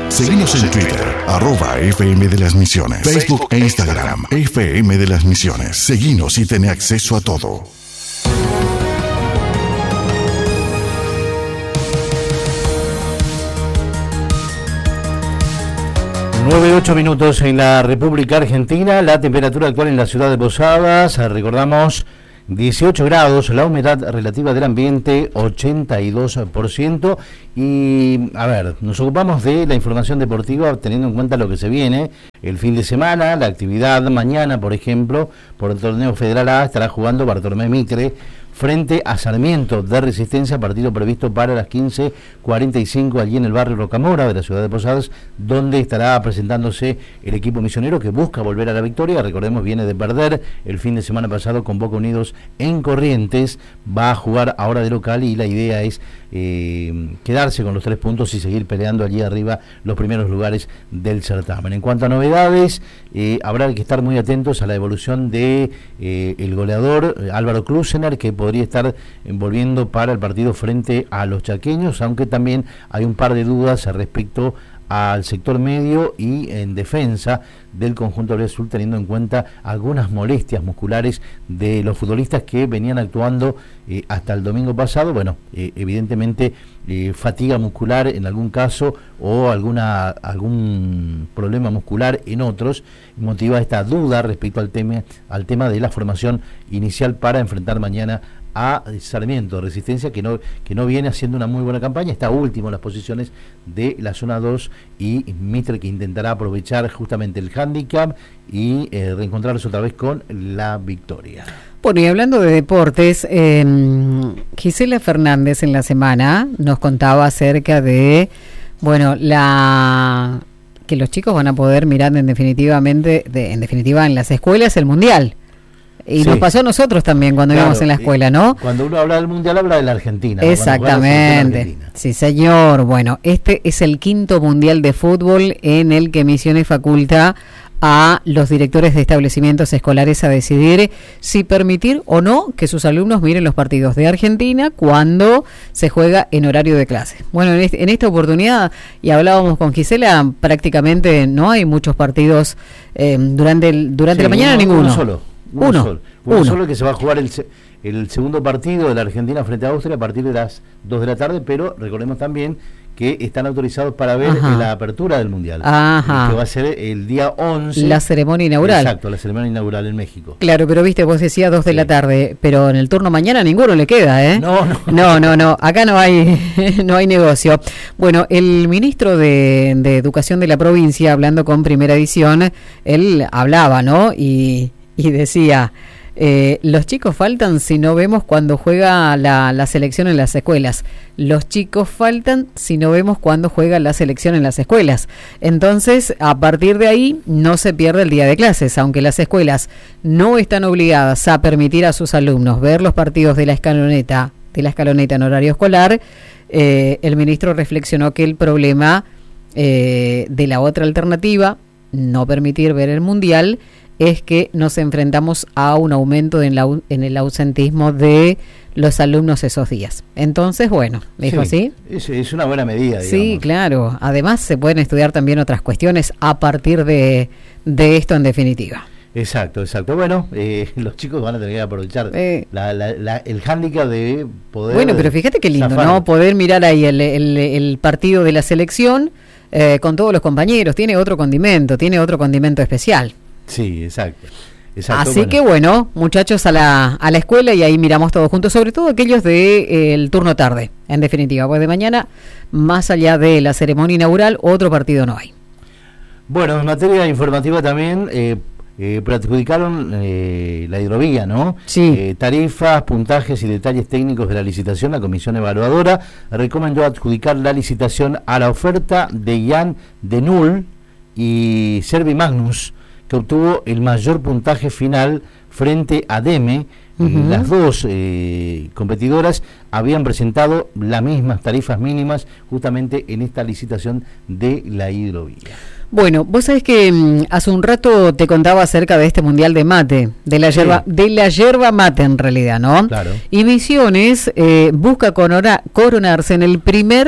Seguinos en Twitter, @FM de las Misiones, Facebook e Instagram, FM de las Misiones. Seguinos y ten acceso a todo. 9:08 minutos en la República Argentina. La temperatura actual en la ciudad de Posadas, recordamos, 18 grados, la humedad relativa del ambiente 82%. Y a ver, nos ocupamos de la información deportiva teniendo en cuenta lo que se viene el fin de semana, la actividad mañana, por ejemplo, por el torneo Federal A estará jugando Bartolomé Mitre frente a Sarmiento de Resistencia, partido previsto para las 15:45 allí en el barrio Rocamora de la ciudad de Posadas, donde estará presentándose el equipo misionero que busca volver a la victoria. Recordemos, viene de perder el fin de semana pasado con Boca Unidos en Corrientes, va a jugar ahora de local y la idea es quedarse con los 3 puntos y seguir peleando allí arriba los primeros lugares del certamen. En cuanto a novedades, habrá que estar muy atentos a la evolución de el goleador Álvaro Klusener, que podría estar volviendo para el partido frente a los chaqueños, aunque también hay un par de dudas respecto al sector medio y en defensa del conjunto azul, teniendo en cuenta algunas molestias musculares de los futbolistas que venían actuando hasta el domingo pasado. Bueno, evidentemente fatiga muscular en algún caso o algún problema muscular en otros, motiva esta duda respecto al tema de la formación inicial para enfrentar mañana a Sarmiento de Resistencia, que no viene haciendo una muy buena campaña, está último en las posiciones de la zona 2, y Mitre, que intentará aprovechar justamente el hándicap y reencontrarse otra vez con la victoria. Bueno, y hablando de deportes, Gisela Fernández en la semana nos contaba acerca de, bueno, que los chicos van a poder mirar en definitiva en las escuelas el Mundial. Y sí, nos pasó a nosotros también cuando íbamos en la escuela, ¿no? Cuando uno habla del Mundial, habla de la Argentina. Exactamente. Sí, señor. Bueno, este es el 5º Mundial de Fútbol en el que Misiones faculta a los directores de establecimientos escolares a decidir si permitir o no que sus alumnos miren los partidos de Argentina cuando se juega en horario de clase. Bueno, en esta oportunidad, y hablábamos con Gisela, prácticamente no hay muchos partidos durante la mañana, ninguno. Uno solo, que se va a jugar el segundo partido de la Argentina frente a Austria a partir de las 2 de la tarde, pero recordemos también que están autorizados para ver la apertura del Mundial, que va a ser el día 11. La ceremonia inaugural. Exacto, la ceremonia inaugural en México. Claro, pero viste, vos decías 2 de la tarde, pero en el turno mañana ninguno le queda, ¿eh? No, acá no hay negocio. Bueno, el ministro de Educación de la provincia, hablando con Primera Edición, él hablaba, ¿no? Y decía, los chicos faltan si no vemos cuando juega la selección en las escuelas. Los chicos faltan si no vemos cuando juega la selección en las escuelas. Entonces, a partir de ahí, no se pierde el día de clases. Aunque las escuelas no están obligadas a permitir a sus alumnos ver los partidos de la escaloneta en horario escolar, el ministro reflexionó que el problema de la otra alternativa, no permitir ver el Mundial, es que nos enfrentamos a un aumento en el ausentismo de los alumnos esos días. Entonces, bueno, dijo así. Es una buena medida, digamos. Sí, claro. Además, se pueden estudiar también otras cuestiones a partir de esto, en definitiva. Exacto. Bueno, los chicos van a tener que aprovechar el hándicap de poder... Bueno, pero fíjate qué lindo, zafar, ¿no? Poder mirar ahí el partido de la selección con todos los compañeros. Tiene otro condimento especial. Sí, exacto. Así que bueno, muchachos, a la escuela, y ahí miramos todos juntos, sobre todo aquellos del turno tarde, en definitiva, pues de mañana, más allá de la ceremonia inaugural, otro partido no hay. Bueno, en materia informativa también, adjudicaron la hidrovía, ¿no? Sí. Tarifas, puntajes y detalles técnicos de la licitación. La comisión evaluadora recomendó adjudicar la licitación a la oferta de Jan de Null y Servimagnus, que obtuvo el mayor puntaje final frente a DEME. Las dos competidoras habían presentado las mismas tarifas mínimas justamente en esta licitación de la hidrovía. Bueno, vos sabés que hace un rato te contaba acerca de este mundial de mate, de la yerba mate en realidad, ¿no? Claro. Y Misiones busca coronarse en el primer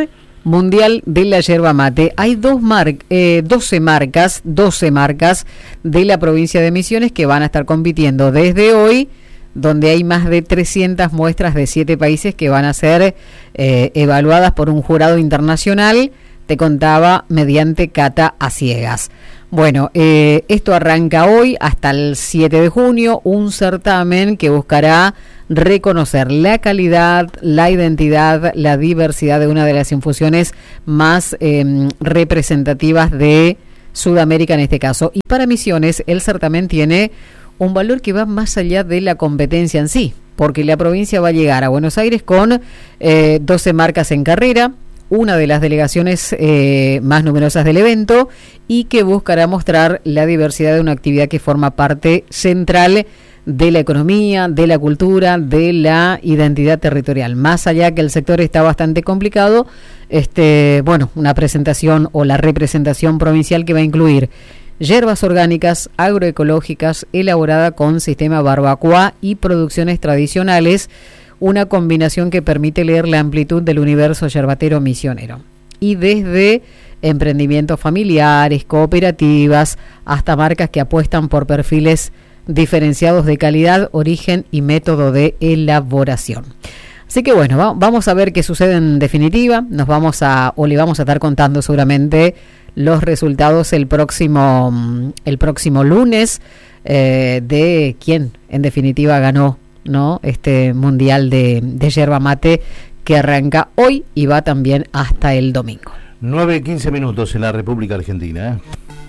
Mundial de la Yerba Mate. Hay 12 marcas de la provincia de Misiones que van a estar compitiendo desde hoy, donde hay más de 300 muestras de 7 países que van a ser evaluadas por un jurado internacional, te contaba, mediante cata a ciegas. Bueno, esto arranca hoy hasta el 7 de junio, un certamen que buscará reconocer la calidad, la identidad, la diversidad de una de las infusiones más representativas de Sudamérica en este caso. Y para Misiones el certamen tiene un valor que va más allá de la competencia en sí, porque la provincia va a llegar a Buenos Aires con 12 marcas en carrera, una de las delegaciones más numerosas del evento, y que buscará mostrar la diversidad de una actividad que forma parte central de la economía, de la cultura, de la identidad territorial. Más allá que el sector está bastante complicado, una presentación o la representación provincial que va a incluir hierbas orgánicas, agroecológicas, elaborada con sistema barbacoa y producciones tradicionales, una combinación que permite leer la amplitud del universo yerbatero misionero. Y desde emprendimientos familiares, cooperativas, hasta marcas que apuestan por perfiles diferenciados de calidad, origen y método de elaboración. Así que bueno, vamos a ver qué sucede en definitiva. Le vamos a estar contando seguramente los resultados el próximo lunes de quién en definitiva ganó, ¿no?, este mundial de yerba mate que arranca hoy y va también hasta el domingo. 9:15 en la República Argentina.